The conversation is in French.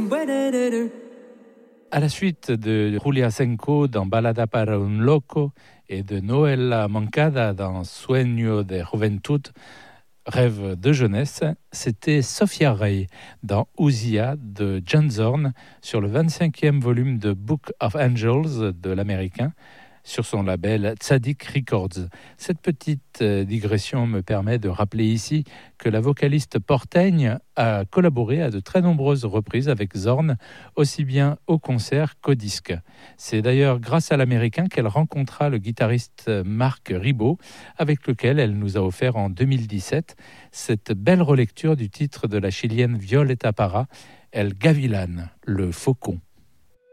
À la suite de Julia Senko dans Balada para un Loco et de Noella Moncada dans Sueño de Juventud, Rêve de jeunesse, c'était Sophia Ray dans Usia de John Zorn sur le 25e volume de Book of Angels de l'américain sur son label Tzadik Records. Cette petite digression me permet de rappeler ici que la vocaliste porteigne a collaboré à de très nombreuses reprises avec Zorn, aussi bien au concert qu'au disque. C'est d'ailleurs grâce à l'américain qu'elle rencontra le guitariste Marc Ribot, avec lequel elle nous a offert en 2017 cette belle relecture du titre de la chilienne Violeta Parra, El Gavilán, le faucon.